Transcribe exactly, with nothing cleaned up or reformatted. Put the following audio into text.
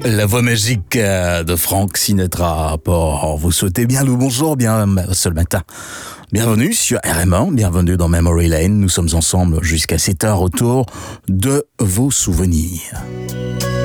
La voix magique de Frank Sinatra pour vous souhaiter bien le bonjour, bien ce matin. Bienvenue sur R M un, bienvenue dans Memory Lane. Nous sommes ensemble jusqu'à sept heures autour de vos souvenirs.